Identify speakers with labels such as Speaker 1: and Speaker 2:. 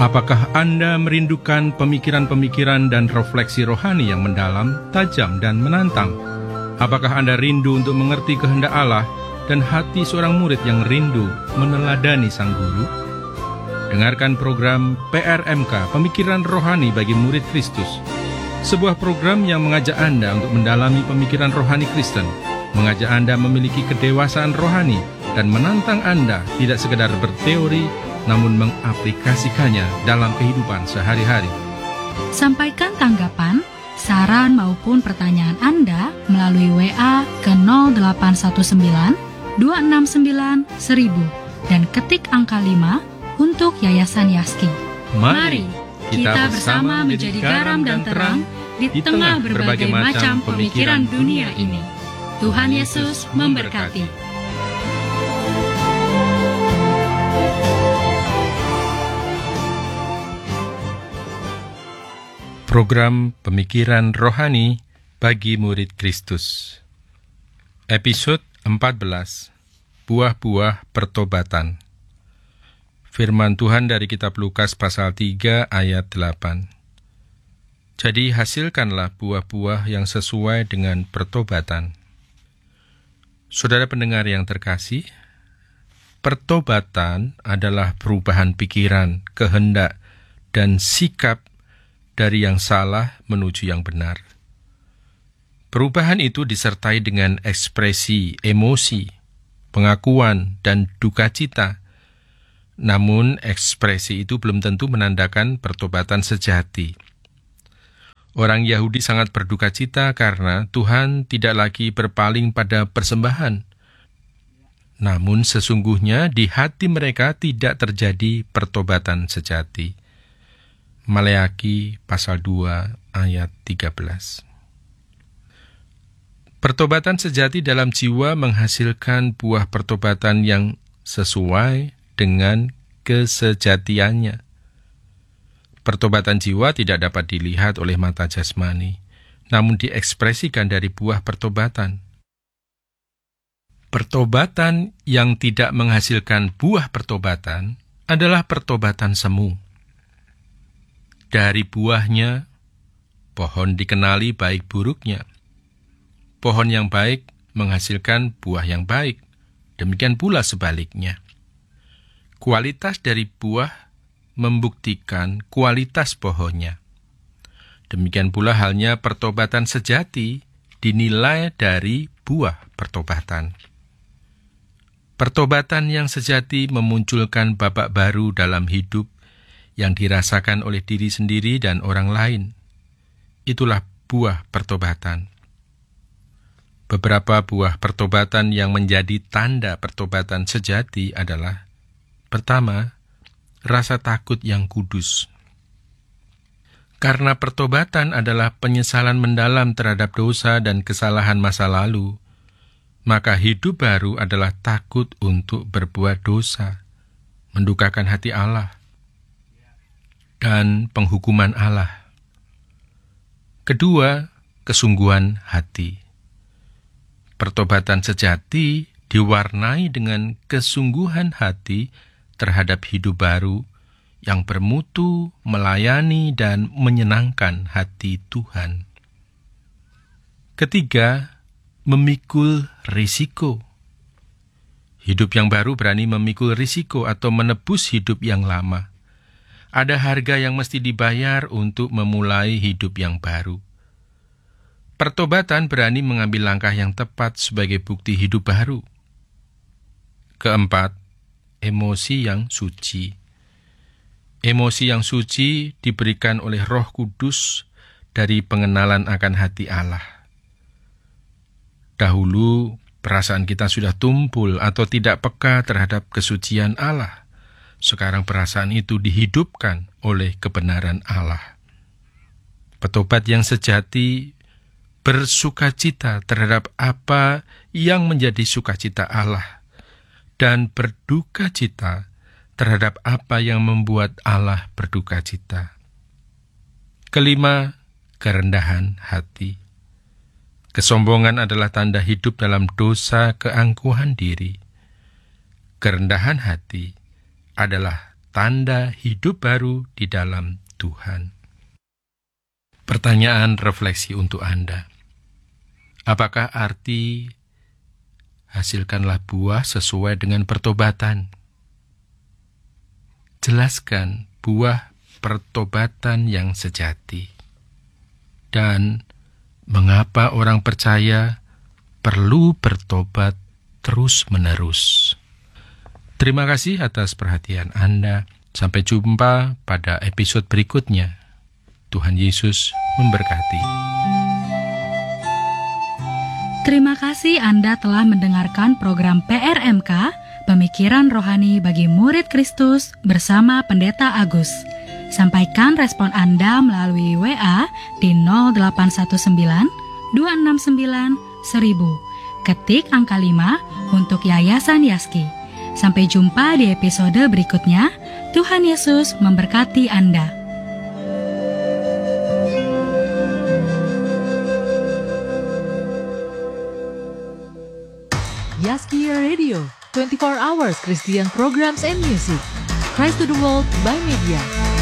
Speaker 1: Apakah Anda merindukan pemikiran-pemikiran dan refleksi rohani yang mendalam, tajam, dan menantang? Apakah Anda rindu untuk mengerti kehendak Allah dan hati seorang murid yang rindu meneladani Sang Guru? Dengarkan program PRMK, Pemikiran Rohani bagi Murid Kristus. Sebuah program yang mengajak Anda untuk mendalami pemikiran rohani Kristen, mengajak Anda memiliki kedewasaan rohani, dan menantang Anda tidak sekedar berteori, namun mengaplikasikannya dalam kehidupan sehari-hari.
Speaker 2: Sampaikan tanggapan, saran maupun pertanyaan Anda melalui WA ke 0819 269 1000 dan ketik angka 5 untuk Yayasan Yaski.
Speaker 1: Mari kita bersama menjadi garam dan terang di tengah berbagai macam pemikiran dunia ini. Tuhan Yesus memberkati. Program Pemikiran Rohani bagi Murid Kristus. Episode 14. Buah-buah Pertobatan. Firman Tuhan dari kitab Lukas pasal 3 ayat 8. Jadi hasilkanlah buah-buah yang sesuai dengan pertobatan. Saudara pendengar yang terkasih, pertobatan adalah perubahan pikiran, kehendak, dan sikap dari yang salah menuju yang benar. Perubahan itu disertai dengan ekspresi, emosi, pengakuan, dan duka cita. Namun, ekspresi itu belum tentu menandakan pertobatan sejati. Orang Yahudi sangat berduka cita karena Tuhan tidak lagi berpaling pada persembahan. Namun, sesungguhnya di hati mereka tidak terjadi pertobatan sejati. Maleaki pasal 2 ayat 13. Pertobatan sejati dalam jiwa menghasilkan buah pertobatan yang sesuai dengan kesejatiannya. Pertobatan jiwa tidak dapat dilihat oleh mata jasmani, namun diekspresikan dari buah pertobatan. Pertobatan yang tidak menghasilkan buah pertobatan adalah pertobatan semu. Dari buahnya, pohon dikenali baik buruknya. Pohon yang baik menghasilkan buah yang baik, demikian pula sebaliknya. Kualitas dari buah membuktikan kualitas pohonnya. Demikian pula halnya pertobatan sejati dinilai dari buah pertobatan. Pertobatan yang sejati memunculkan babak baru dalam hidup yang dirasakan oleh diri sendiri dan orang lain. Itulah buah pertobatan. Beberapa buah pertobatan yang menjadi tanda pertobatan sejati adalah: pertama, rasa takut yang kudus. Karena pertobatan adalah penyesalan mendalam terhadap dosa dan kesalahan masa lalu, maka hidup baru adalah takut untuk berbuat dosa, mendukakan hati Allah, dan penghukuman Allah. Kedua, kesungguhan hati. Pertobatan sejati diwarnai dengan kesungguhan hati terhadap hidup baru yang bermutu, melayani, dan menyenangkan hati Tuhan. Ketiga, memikul risiko. Hidup yang baru berani memikul risiko atau menebus hidup yang lama. Ada harga yang mesti dibayar untuk memulai hidup yang baru. Pertobatan berani mengambil langkah yang tepat sebagai bukti hidup baru. Keempat, emosi yang suci. Emosi yang suci diberikan oleh Roh Kudus dari pengenalan akan hati Allah. Dahulu, perasaan kita sudah tumpul atau tidak peka terhadap kesucian Allah. Sekarang perasaan itu dihidupkan oleh kebenaran Allah. Petobat yang sejati bersukacita terhadap apa yang menjadi sukacita Allah dan berduka cita terhadap apa yang membuat Allah berduka cita. Kelima, kerendahan hati. Kesombongan adalah tanda hidup dalam dosa keangkuhan diri. Kerendahan hati adalah tanda hidup baru di dalam Tuhan. Pertanyaan refleksi untuk Anda. Apakah arti hasilkanlah buah sesuai dengan pertobatan? Jelaskan buah pertobatan yang sejati. Dan mengapa orang percaya perlu bertobat terus-menerus. Terima kasih atas perhatian Anda. Sampai jumpa pada episode berikutnya. Tuhan Yesus memberkati.
Speaker 2: Terima kasih Anda telah mendengarkan program PRMK, Pemikiran Rohani bagi Murid Kristus bersama Pendeta Agus. Sampaikan respon Anda melalui WA di 0819 269 1000. Ketik angka 5 untuk Yayasan Yaski. Sampai jumpa di episode berikutnya. Tuhan Yesus memberkati Anda.
Speaker 3: Yaski Radio, 24 hours Christian programs and music. Christ to the world by media.